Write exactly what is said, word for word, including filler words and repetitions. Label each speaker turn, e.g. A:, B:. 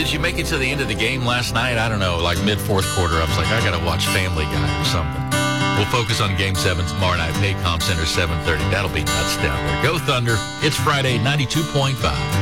A: did you make it to the end of the game last night? I don't know, like mid-fourth quarter. I was like, I got to watch Family Guy or something. We'll focus on Game seven tomorrow night. Paycom Center, seven thirty. That'll be nuts down there. Go Thunder. It's Friday, ninety-two point five.